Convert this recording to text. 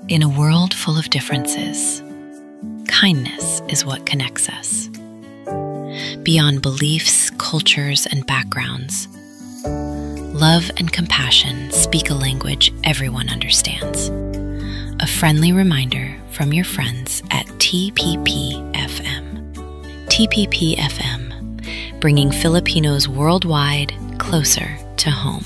In a world full of differences, kindness is what connects us. Beyond beliefs, cultures, and backgrounds, love and compassion speak a language everyone understands. A friendly reminder from your friends at TPP-FM. TPP-FM, bringing Filipinos worldwide closer to home.